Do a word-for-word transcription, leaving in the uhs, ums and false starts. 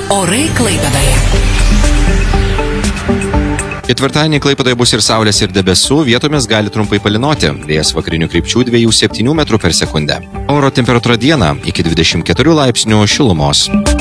Orai Klaipėdoje. Ketvirtadienį Klaipėdoje bus ir saulės, ir debesų, vietomis gali trumpai palynoti. Vėjas vakarinių krypčių dviejų septynių metrų per sekundę. Oro temperatūra dieną iki dvidešimt keturių laipsnių šilumos.